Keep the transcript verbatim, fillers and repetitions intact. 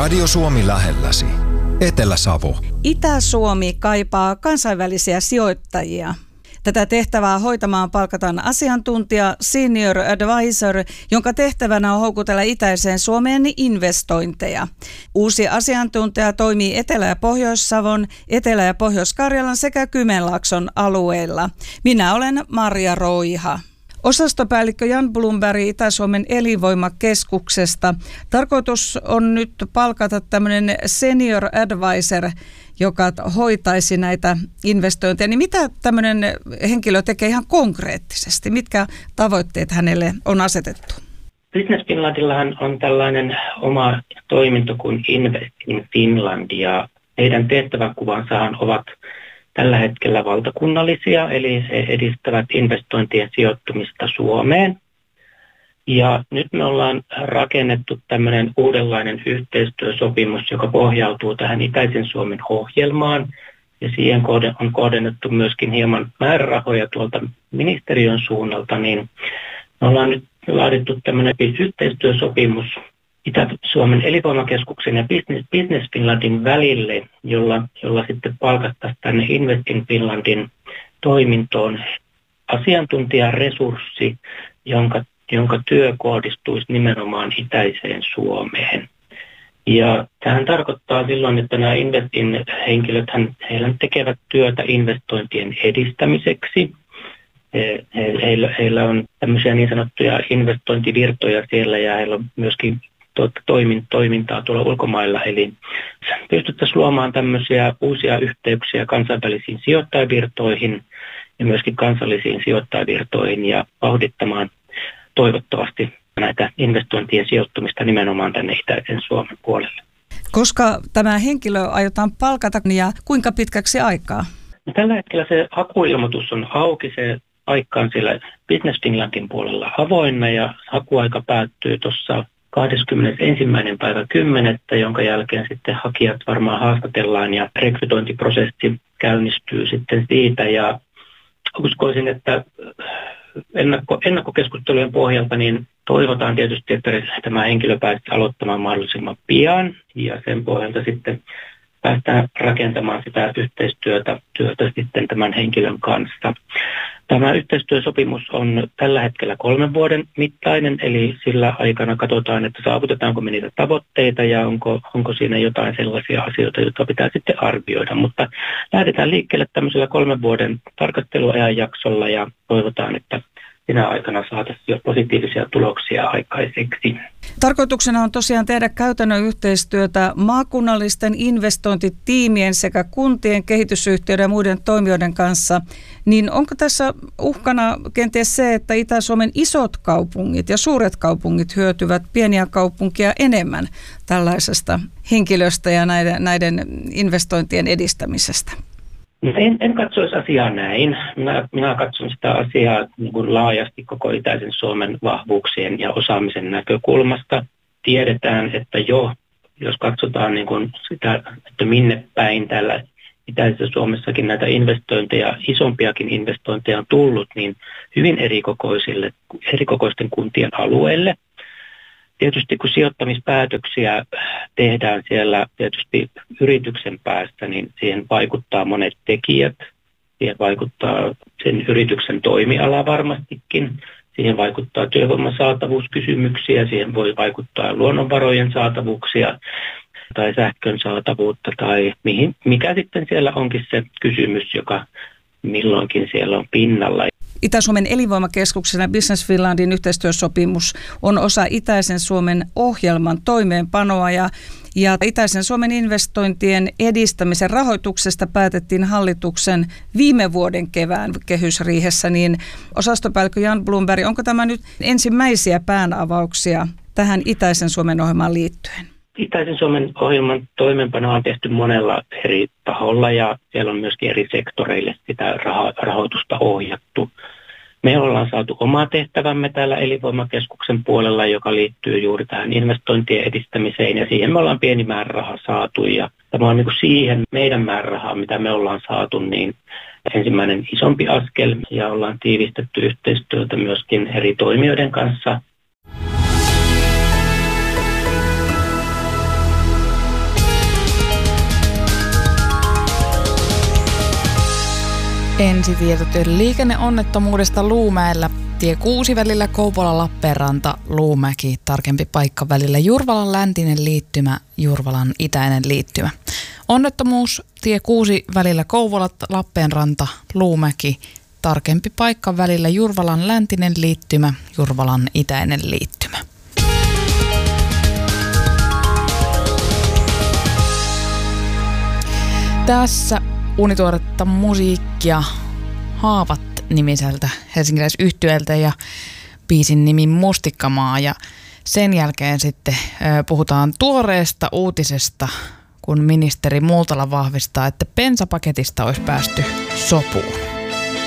Radio Suomi lähelläsi. Etelä-Savo. Itä-Suomi kaipaa kansainvälisiä sijoittajia. Tätä tehtävää hoitamaan palkataan asiantuntija, senior advisor, jonka tehtävänä on houkutella itäiseen Suomeen investointeja. Uusi asiantuntija toimii Etelä- ja Pohjois-Savon, Etelä- ja Pohjois-Karjalan sekä Kymenlaakson alueilla. Minä olen Marja Roiha. Osastopäällikkö Jan Blomberg Itä-Suomen elinvoimakeskuksesta. Tarkoitus on nyt palkata tämmöinen senior advisor, joka hoitaisi näitä investointeja. Niin mitä tämmöinen henkilö tekee ihan konkreettisesti? Mitkä tavoitteet hänelle on asetettu? Business Finlandillahan on tällainen oma toiminto kuin Invest in Finland, ja heidän tehtäväkuvansahan ovat tällä hetkellä valtakunnallisia, eli he edistävät investointien sijoittumista Suomeen. Ja nyt me ollaan rakennettu tämmöinen uudenlainen yhteistyösopimus, joka pohjautuu tähän Itäisen Suomen ohjelmaan. Ja siihen on kohdennettu myöskin hieman määrärahoja tuolta ministeriön suunnalta. Niin me ollaan nyt laadittu tämmöinen yhteistyösopimus Itä-Suomen elinvoimakeskuksen ja Business, Business Finlandin välille, jolla, jolla sitten palkattaisiin tänne Invest in Finlandin toimintoon asiantuntijaresurssi, jonka, jonka työ kohdistuisi nimenomaan itäiseen Suomeen. Ja tähän tarkoittaa silloin, että nämä Investin henkilöt, heillä tekevät työtä investointien edistämiseksi. He, he, heillä, heillä on tämmöisiä niin sanottuja investointivirtoja siellä, ja heillä on myöskin toimintaa tuolla ulkomailla, eli pystyttäisiin luomaan tämmöisiä uusia yhteyksiä kansainvälisiin sijoittajavirtoihin ja myöskin kansallisiin sijoittajavirtoihin ja vauhdittamaan toivottavasti näitä investointien sijoittumista nimenomaan tänne itäisen Suomen puolelle. Koska tämä henkilö aiotaan palkata ja kuinka pitkäksi aikaa? No, tällä hetkellä se hakuilmoitus on auki, se paikka on siellä Business Finlandin puolella avoinna ja hakuaika päättyy tuossa kahdeskymmenesensimmäinen päivä kymmenettä, jonka jälkeen sitten hakijat varmaan haastatellaan ja rekrytointiprosessi käynnistyy sitten siitä. Ja uskoisin, että ennakko, ennakkokeskustelujen pohjalta niin toivotaan tietysti, että tämä henkilö pääsee aloittamaan mahdollisimman pian ja sen pohjalta sitten päästään rakentamaan sitä yhteistyötä työtä sitten tämän henkilön kanssa. Tämä yhteistyösopimus on tällä hetkellä kolmen vuoden mittainen, eli sillä aikana katsotaan, että saavutetaanko me niitä tavoitteita ja onko, onko siinä jotain sellaisia asioita, joita pitää sitten arvioida. Mutta lähdetään liikkeelle tämmöisellä kolmen vuoden tarkasteluajan jaksolla ja toivotaan, että sinä aikana saataisiin jo positiivisia tuloksia aikaiseksi. Tarkoituksena on tosiaan tehdä käytännön yhteistyötä maakunnallisten investointitiimien sekä kuntien, kehitysyhtiöiden ja muiden toimijoiden kanssa. Niin onko tässä uhkana kenties se, että Itä-Suomen isot kaupungit ja suuret kaupungit hyötyvät pieniä kaupunkia enemmän tällaisesta henkilöstä ja näiden, näiden investointien edistämisestä? En, en katsoisi asiaa näin. Minä, minä katson sitä asiaa niin kuin laajasti koko itäisen Suomen vahvuuksien ja osaamisen näkökulmasta. Tiedetään, että jo, jos katsotaan niin kuin sitä, että minne päin täällä itäisessä Suomessakin näitä investointeja, isompiakin investointeja on tullut, niin hyvin erikokoisille, erikokoisten kuntien alueelle. Tietysti kun sijoittamispäätöksiä tehdään siellä tietysti yrityksen päässä, niin siihen vaikuttaa monet tekijät. Siihen vaikuttaa sen yrityksen toimiala varmastikin. Siihen vaikuttaa työvoiman saatavuuskysymyksiä, siihen voi vaikuttaa luonnonvarojen saatavuuksia tai sähkön saatavuutta tai mihin, mikä sitten siellä onkin se kysymys, joka milloinkin siellä on pinnalla. Itä-Suomen elinvoimakeskuksen ja Business Finlandin yhteistyösopimus on osa Itäisen Suomen ohjelman toimeenpanoa ja, ja Itäisen Suomen investointien edistämisen rahoituksesta päätettiin hallituksen viime vuoden kevään kehysriihessä. Niin osastopäällikkö Jan Blomberg, onko tämä nyt ensimmäisiä päänavauksia tähän Itäisen Suomen ohjelmaan liittyen? Itäisen Suomen ohjelman toimeenpanoa on tehty monella eri taholla ja siellä on myöskin eri sektoreille sitä raho- rahoitusta ohjattu. Me ollaan saatu oma tehtävämme täällä elinvoimakeskuksen puolella, joka liittyy juuri tähän investointien edistämiseen ja siihen me ollaan pieni määräraha saatu ja tämä on niin kuin siihen meidän määrärahaa, mitä me ollaan saatu, niin ensimmäinen isompi askel ja ollaan tiivistetty yhteistyötä myöskin eri toimijoiden kanssa. Ensitietotyön liikenneonnettomuudesta Luumäellä. Tie kuusi välillä Kouvola-Lappeenranta, Luumäki, tarkempi paikka välillä Jurvalan läntinen liittymä, Jurvalan itäinen liittymä. Onnettomuus tie kuusi välillä Kouvola-Lappeenranta, Luumäki, tarkempi paikka välillä Jurvalan läntinen liittymä, Jurvalan itäinen liittymä. Tässä unituoretta musiikkia Haavat-nimiseltä helsinkiläisyhtyeeltä ja biisin nimi Mustikkamaa. Ja sen jälkeen sitten puhutaan tuoreesta uutisesta, kun ministeri Multala vahvistaa, että bensapaketista olisi päästy sopuun.